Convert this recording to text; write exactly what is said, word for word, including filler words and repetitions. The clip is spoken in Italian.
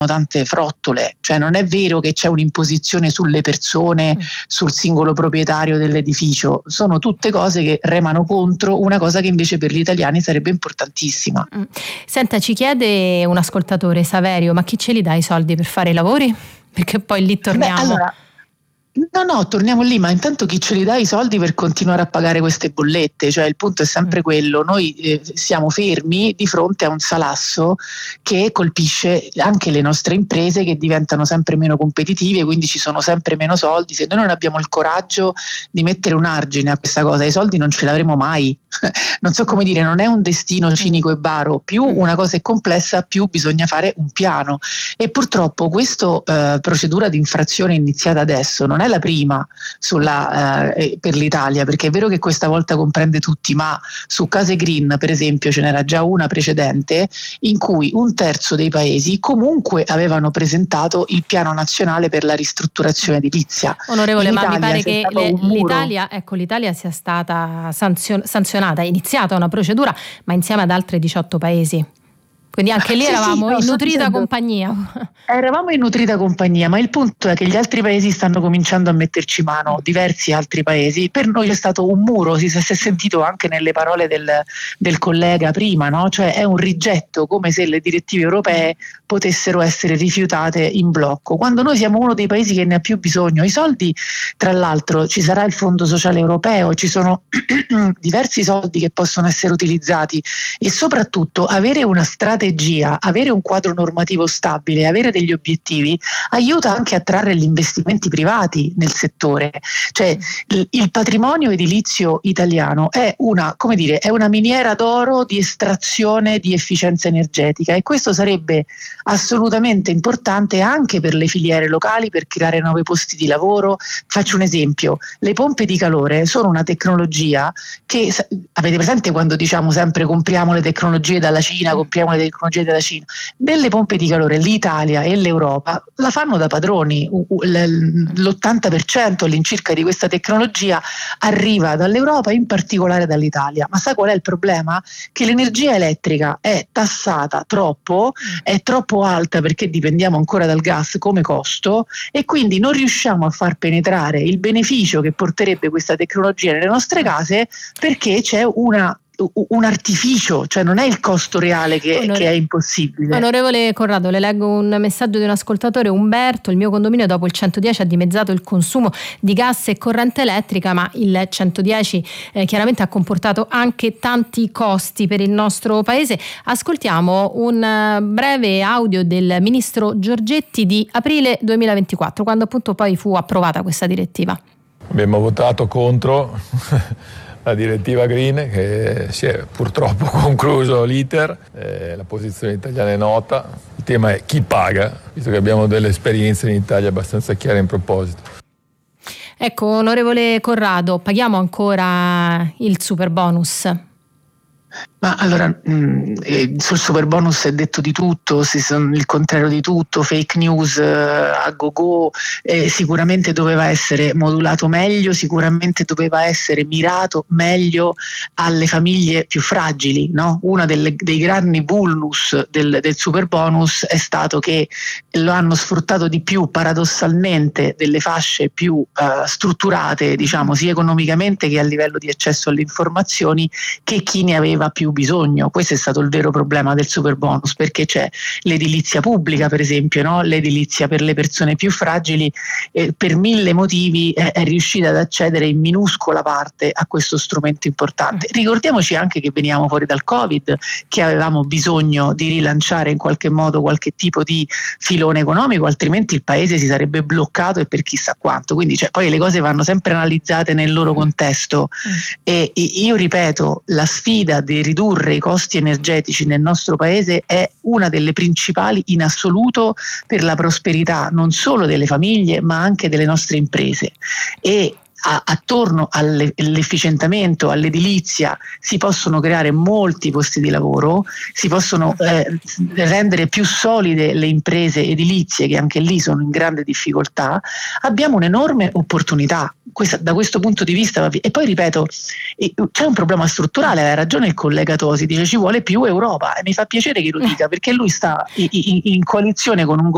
tante frottole, cioè non è vero che c'è un'imposizione sulle persone, sul singolo proprietario dell'edificio, sono tutte cose che remano contro una cosa che invece per gli italiani sarebbe importantissima. Senta, ci chiede un ascoltatore, Saverio, ma chi ce li dà i soldi per fare i lavori? Perché poi lì torniamo. Beh, allora, No, no, torniamo lì, ma intanto chi ce li dà i soldi per continuare a pagare queste bollette? Cioè il punto è sempre quello, noi eh, siamo fermi di fronte a un salasso che colpisce anche le nostre imprese, che diventano sempre meno competitive, quindi ci sono sempre meno soldi. Se noi non abbiamo il coraggio di mettere un argine a questa cosa, i soldi non ce l'avremo mai. Non so come dire, non è un destino cinico e baro, più una cosa è complessa, più bisogna fare un piano, e purtroppo questa eh, procedura di infrazione iniziata adesso non è la prima sulla, eh, per l'Italia, perché è vero che questa volta comprende tutti, ma su Case Green per esempio ce n'era già una precedente in cui un terzo dei paesi comunque avevano presentato il piano nazionale per la ristrutturazione edilizia. Onorevole, in ma Italia mi pare che le, l'Italia, ecco, l'Italia sia stata sanzion- sanzionata, è iniziata una procedura, ma insieme ad altre diciotto paesi. Quindi anche lì sì, eravamo sì, no, in nutrita dicendo, compagnia. Eravamo in nutrita compagnia, ma il punto è che gli altri paesi stanno cominciando a metterci mano, diversi altri paesi. Per noi c'è stato un muro, si, si è sentito anche nelle parole del, del collega prima, no? Cioè è un rigetto, come se le direttive europee potessero essere rifiutate in blocco, quando noi siamo uno dei paesi che ne ha più bisogno. I soldi, tra l'altro, ci sarà il Fondo Sociale Europeo, ci sono diversi soldi che possono essere utilizzati, e soprattutto avere una strategia, avere un quadro normativo stabile, avere degli obiettivi aiuta anche a attrarre gli investimenti privati nel settore. Cioè il, il patrimonio edilizio italiano è una, come dire, è una miniera d'oro di estrazione di efficienza energetica, e questo sarebbe assolutamente importante anche per le filiere locali, per creare nuovi posti di lavoro. Faccio un esempio: le pompe di calore sono una tecnologia che, avete presente quando diciamo sempre compriamo le tecnologie dalla Cina, compriamo le tecnologie della Cina? Nelle pompe di calore l'Italia e l'Europa la fanno da padroni, l'ottanta per cento all'incirca di questa tecnologia arriva dall'Europa, in particolare dall'Italia. Ma sa qual è il problema? Che l'energia elettrica è tassata troppo, è troppo alta perché dipendiamo ancora dal gas come costo, e quindi non riusciamo a far penetrare il beneficio che porterebbe questa tecnologia nelle nostre case, perché c'è una un artificio, cioè non è il costo reale che, Onore... che è impossibile. Onorevole Corrado, le leggo un messaggio di un ascoltatore, Umberto: il mio condominio dopo il centodieci ha dimezzato il consumo di gas e corrente elettrica, ma il centodieci eh, chiaramente ha comportato anche tanti costi per il nostro paese. Ascoltiamo un uh, breve audio del ministro Giorgetti di aprile duemilaventiquattro, quando appunto poi fu approvata questa direttiva. Abbiamo votato contro la direttiva Green, che si è purtroppo concluso l'iter, eh, la posizione italiana è nota, il tema è chi paga, visto che abbiamo delle esperienze in Italia abbastanza chiare in proposito. Ecco, onorevole Corrado, paghiamo ancora il super bonus? Ma allora mh, eh, sul super bonus è detto di tutto, si sono, il contrario di tutto, fake news eh, a go go, eh, sicuramente doveva essere modulato meglio, sicuramente doveva essere mirato meglio alle famiglie più fragili, no? Uno delle, dei grandi vulnus del, del super bonus è stato che lo hanno sfruttato di più paradossalmente delle fasce più eh, strutturate, diciamo, sia economicamente che a livello di accesso alle informazioni, che chi ne aveva più bisogno. Questo è stato il vero problema del super bonus, perché c'è l'edilizia pubblica, per esempio, no? L'edilizia per le persone più fragili eh, per mille motivi eh, è riuscita ad accedere in minuscola parte a questo strumento importante. Ricordiamoci anche che veniamo fuori dal Covid, che avevamo bisogno di rilanciare in qualche modo qualche tipo di filone economico, altrimenti il paese si sarebbe bloccato e per chissà quanto. Quindi cioè, poi le cose vanno sempre analizzate nel loro contesto, e io ripeto, la sfida di ridurre i costi energetici nel nostro paese è una delle principali in assoluto per la prosperità non solo delle famiglie ma anche delle nostre imprese, e A, attorno all'efficientamento, all'edilizia si possono creare molti posti di lavoro, si possono eh, rendere più solide le imprese edilizie, che anche lì sono in grande difficoltà. Abbiamo un'enorme opportunità questa, da questo punto di vista. E poi ripeto, c'è un problema strutturale, ha ragione il collega Tosi, dice ci vuole più Europa, e mi fa piacere che lo dica, perché lui sta in, in, in coalizione con un